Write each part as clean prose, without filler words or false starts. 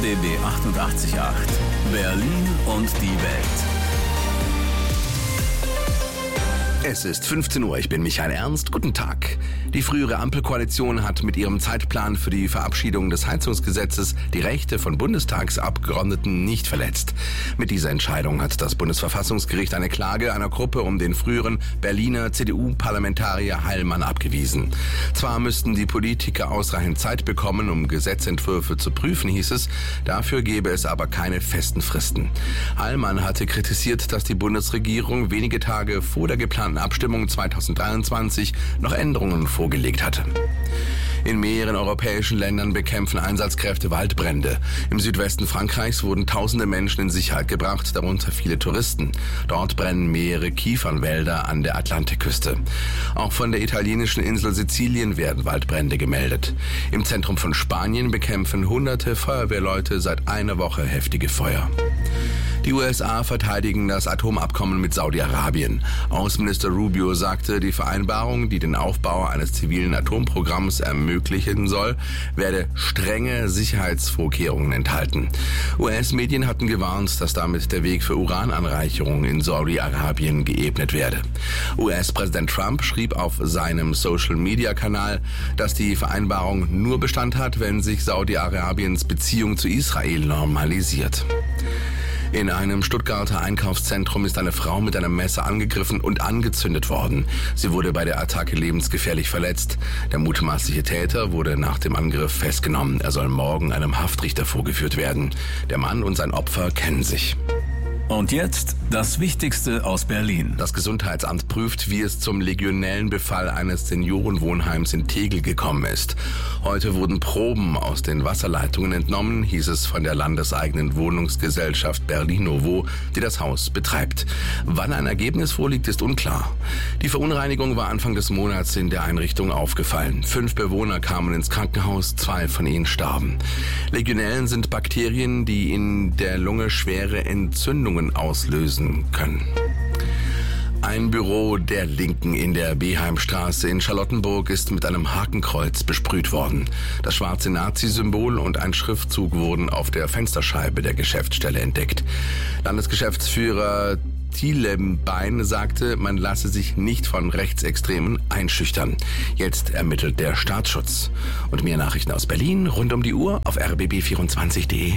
RBB 88.8 Berlin und die Welt. Es ist 15 Uhr, ich bin Michael Ernst. Guten Tag. Die frühere Ampelkoalition hat mit ihrem Zeitplan für die Verabschiedung des Heizungsgesetzes die Rechte von Bundestagsabgeordneten nicht verletzt. Mit dieser Entscheidung hat das Bundesverfassungsgericht eine Klage einer Gruppe um den früheren Berliner CDU-Parlamentarier Heilmann abgewiesen. Zwar müssten die Politiker ausreichend Zeit bekommen, um Gesetzentwürfe zu prüfen, hieß es, dafür gäbe es aber keine festen Fristen. Heilmann hatte kritisiert, dass die Bundesregierung wenige Tage vor der geplanten Abstimmung 2023 noch Änderungen vorgelegt hatte. In mehreren europäischen Ländern bekämpfen Einsatzkräfte Waldbrände. Im Südwesten Frankreichs wurden tausende Menschen in Sicherheit gebracht, darunter viele Touristen. Dort brennen mehrere Kiefernwälder an der Atlantikküste. Auch von der italienischen Insel Sizilien werden Waldbrände gemeldet. Im Zentrum von Spanien bekämpfen hunderte Feuerwehrleute seit einer Woche heftige Feuer. Die USA verteidigen das Atomabkommen mit Saudi-Arabien. Außenminister Rubio sagte, die Vereinbarung, die den Aufbau eines zivilen Atomprogramms ermöglichen soll, werde strenge Sicherheitsvorkehrungen enthalten. US-Medien hatten gewarnt, dass damit der Weg für Urananreicherung in Saudi-Arabien geebnet werde. US-Präsident Trump schrieb auf seinem Social-Media-Kanal, dass die Vereinbarung nur Bestand hat, wenn sich Saudi-Arabiens Beziehung zu Israel normalisiert. In einem Stuttgarter Einkaufszentrum ist eine Frau mit einem Messer angegriffen und angezündet worden. Sie wurde bei der Attacke lebensgefährlich verletzt. Der mutmaßliche Täter wurde nach dem Angriff festgenommen. Er soll morgen einem Haftrichter vorgeführt werden. Der Mann und sein Opfer kennen sich. Und jetzt das Wichtigste aus Berlin. Das Gesundheitsamt prüft, wie es zum Legionellenbefall eines Seniorenwohnheims in Tegel gekommen ist. Heute wurden Proben aus den Wasserleitungen entnommen, hieß es von der landeseigenen Wohnungsgesellschaft Berlinovo, die das Haus betreibt. Wann ein Ergebnis vorliegt, ist unklar. Die Verunreinigung war Anfang des Monats in der Einrichtung aufgefallen. 5 Bewohner kamen ins Krankenhaus, 2 von ihnen starben. Legionellen sind Bakterien, die in der Lunge schwere Entzündungen auslösen können. Ein Büro der Linken in der Beheimstraße in Charlottenburg ist mit einem Hakenkreuz besprüht worden. Das schwarze Nazi-Symbol und ein Schriftzug wurden auf der Fensterscheibe der Geschäftsstelle entdeckt. Landesgeschäftsführer Thielembein sagte, man lasse sich nicht von Rechtsextremen einschüchtern. Jetzt ermittelt der Staatsschutz. Und mehr Nachrichten aus Berlin rund um die Uhr auf rbb24.de.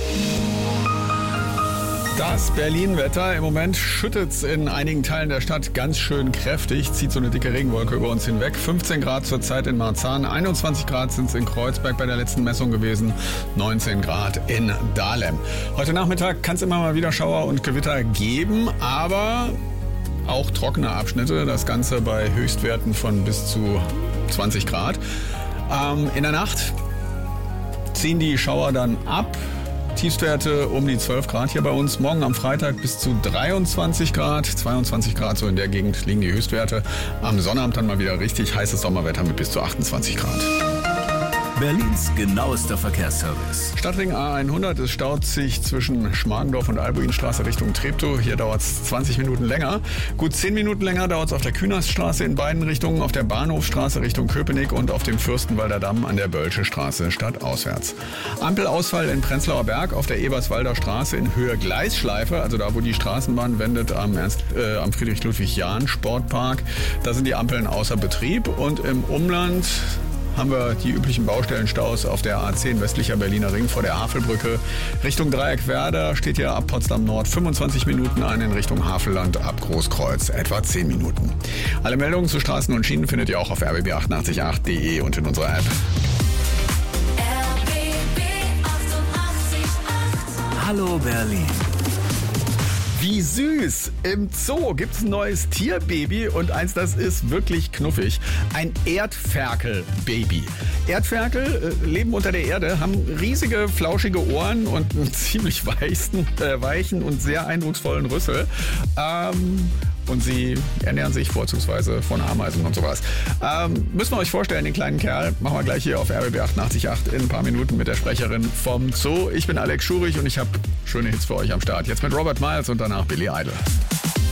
Das Berlin-Wetter. Im Moment schüttet es in einigen Teilen der Stadt ganz schön kräftig. Zieht so eine dicke Regenwolke über uns hinweg. 15 Grad zurzeit in Marzahn. 21 Grad sind es in Kreuzberg bei der letzten Messung gewesen. 19 Grad in Dahlem. Heute Nachmittag kann es immer mal wieder Schauer und Gewitter geben, aber auch trockene Abschnitte. Das Ganze bei Höchstwerten von bis zu 20 Grad. In der Nacht ziehen die Schauer dann ab. Tiefstwerte um die 12 Grad hier bei uns. Morgen am Freitag bis zu 23 Grad. 22 Grad so in der Gegend liegen die Höchstwerte. Am Sonnabend dann mal wieder richtig heißes Sommerwetter mit bis zu 28 Grad. Berlins genauester Verkehrsservice. Stadtring A100, es staut sich zwischen Schmargendorf und Albuinstraße Richtung Treptow. Hier dauert es 20 Minuten länger. Gut 10 Minuten länger dauert es auf der Künaststraße in beiden Richtungen, auf der Bahnhofstraße Richtung Köpenick und auf dem Fürstenwalder Damm an der Bölsche Straße stadtauswärts. Ampelausfall in Prenzlauer Berg auf der Eberswalder Straße in Höhe Gleisschleife, also da, wo die Straßenbahn wendet am Friedrich-Ludwig-Jahn-Sportpark. Da sind die Ampeln außer Betrieb und im Umland haben wir die üblichen Baustellenstaus auf der A10 westlicher Berliner Ring vor der Havelbrücke. Richtung Dreieckwerder steht hier ab Potsdam Nord 25 Minuten ein, in Richtung Havelland ab Großkreuz etwa 10 Minuten. Alle Meldungen zu Straßen und Schienen findet ihr auch auf rbb888.de und in unserer App. RBB 88.8 Hallo Berlin. Wie süß! Im Zoo gibt's ein neues Tierbaby und eins, das ist wirklich knuffig. Ein Erdferkel-Baby. Erdferkel leben unter der Erde, haben riesige, flauschige Ohren und einen ziemlich weichen und sehr eindrucksvollen Rüssel. Und sie ernähren sich vorzugsweise von Ameisen und sowas. Müssen wir euch vorstellen, den kleinen Kerl. Machen wir gleich hier auf RBB 88.8 in ein paar Minuten mit der Sprecherin vom Zoo. Ich bin Alex Schurich und ich habe schöne Hits für euch am Start. Jetzt mit Robert Miles und danach Billy Idol.